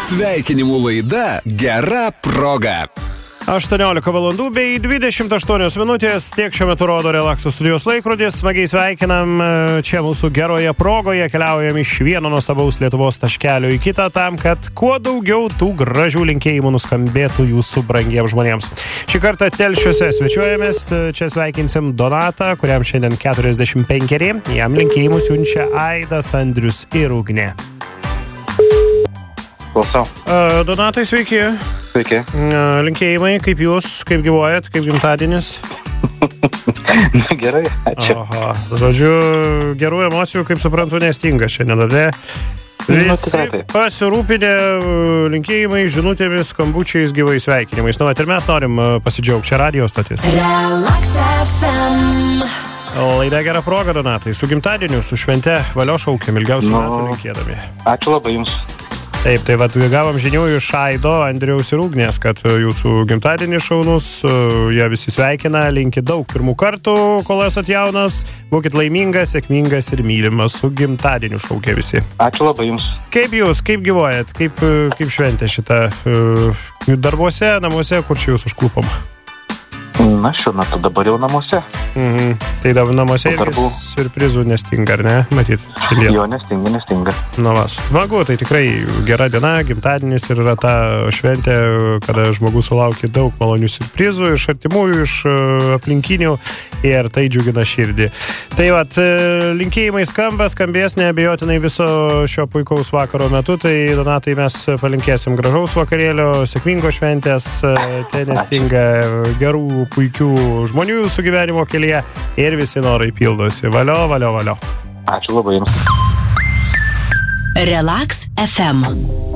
Sveikinimų laida Gera proga. 18 valandų bei 28 minutės, tiek šiuo metu rodo Relaxo studijos laikrodis. Smagiai sveikinam čia mūsų geroje progoje, keliaujam iš vieno nuostabaus Lietuvos taškelio į kitą tam, kad kuo daugiau tų gražių linkėjimų nuskambėtų jūsų brangiems žmonėms. Šį kartą Telšiuose svečiuojamės, čia sveikinsim Donatą, kuriam šiandien 45, jam linkėjimus siunčia Aidas, Andrius ir Ugnė. Klausau. Donatai, sveiki. Sveiki. Linkėjimai, kaip jūs, kaip gyvuojat, kaip gimtadienis? Gerai, ačiū. Aha, žodžiu, gerų emocijų, kaip suprantu, nestinga šiandien, ar? Visi pasirūpinę linkėjimai, žinutėmis, skambučiais, gyvais sveikinimais. Nu, ir mes norim pasidžiaugti čia radijo stotis. Relax FM. Laida Gera proga, Donatai, su gimtadieniu, su švente, valio šaukiam, ilgiausių metų linkėdami. Ačiū labai jums. Taip, tai vat gavom žinių iš Aido, Andriaus ir Ugnės, kad jūsų gimtadienis šaunus, jie visi sveikina, linki daug pirmų kartų, kol esat jaunas, būkit laimingas, sėkmingas ir mylimas, su gimtadieniu šaukia visi. Ačiū labai jums. Kaip jūs, kaip gyvuojat, kaip šventė šitą darbuose, namuose, kur čia jūs užklupom? Na, šiuo metu dabar jau namuose. Tai dabar namuose irgi siurprizų nestinga, ar ne? Matyt, šiandien. Jo, nestinga. Na vas. Smagu, tai tikrai gera diena, gimtadienis ir yra ta šventė, kada žmogus sulaukia daug malonių siurprizų iš artimųjų, iš aplinkinių ir tai džiugina širdį. Tai vat, linkėjimai skambės neabejotinai viso šio puikaus vakaro metu, tai Donatai mes palinkėsim gražaus vakarėlio, sėkmingo šventės, tai nestinga gerų puikių žmonių jūsų gyvenimo kelyje ir visi norai pildosi. Valio. Ačiū labai jums. Relax FM.